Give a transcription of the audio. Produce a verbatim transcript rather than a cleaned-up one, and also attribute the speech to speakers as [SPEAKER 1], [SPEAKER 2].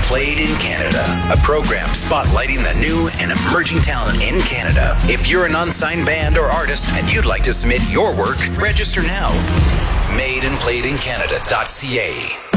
[SPEAKER 1] Played in Canada, a program spotlighting the new and emerging talent in Canada. If you're an unsigned band or artist and you'd like to submit your work, register now. made and played in Canada dot c a